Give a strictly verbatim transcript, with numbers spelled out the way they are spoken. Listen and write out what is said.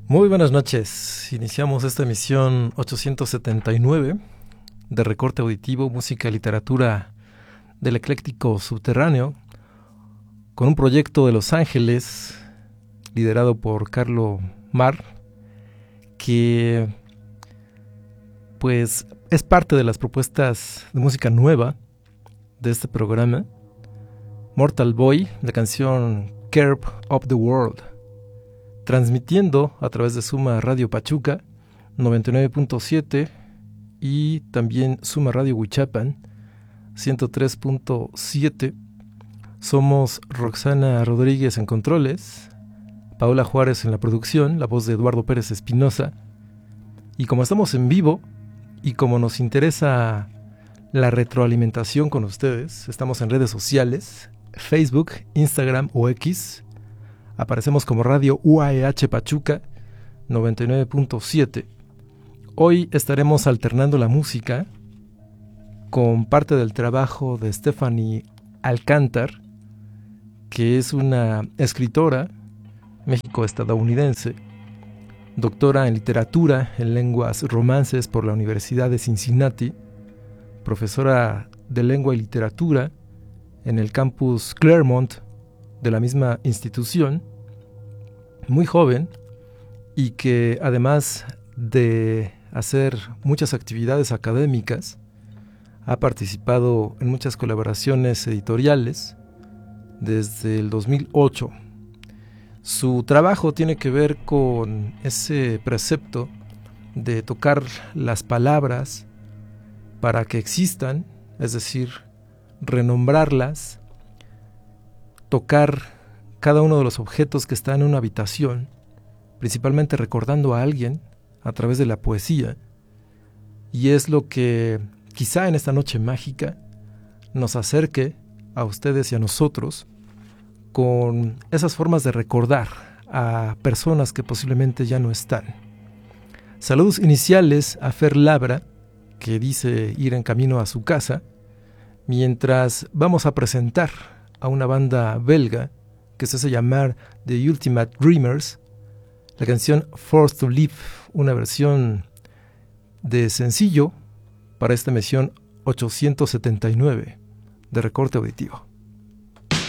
Muy buenas noches. Iniciamos esta emisión ochocientos setenta y nueve de Recorte Auditivo, Música y Literatura del Ecléctico Subterráneo, con un proyecto de Los Ángeles liderado por Carlo Mar, que pues es parte de las propuestas de música nueva de este programa. Mortal Boy, la canción Curve of the World, transmitiendo a través de Suma Radio Pachuca noventa y nueve punto siete y también Suma Radio Huichapan ciento tres punto siete. Somos Roxana Rodríguez en controles, Paola Juárez en la producción, la voz de Eduardo Pérez Espinosa. Y como estamos en vivo y como nos interesa la retroalimentación con ustedes, estamos en redes sociales, Facebook, Instagram o X. Aparecemos como Radio U A E H Pachuca noventa y nueve punto siete. Hoy estaremos alternando la música con parte del trabajo de Stephanie Alcántar, que es una escritora méxico-estadounidense, doctora en literatura en lenguas romances por la Universidad de Cincinnati, profesora de lengua y literatura en el campus Claremont de la misma institución, muy joven, y que además de hacer muchas actividades académicas, ha participado en muchas colaboraciones editoriales desde el dos mil ocho. Su trabajo tiene que ver con ese precepto de tocar las palabras para que existan, es decir, renombrarlas, tocar cada uno de los objetos que están en una habitación, principalmente recordando a alguien a través de la poesía, y es lo que quizá en esta noche mágica nos acerque a ustedes y a nosotros con esas formas de recordar a personas que posiblemente ya no están. Saludos iniciales a Fer Labra, que dice ir en camino a su casa, mientras vamos a presentar a una banda belga que se hace llamar The Ultimate Dreamers, la canción Forced to Live, una versión de sencillo para esta emisión ochocientos setenta y nueve de Recorte Auditivo.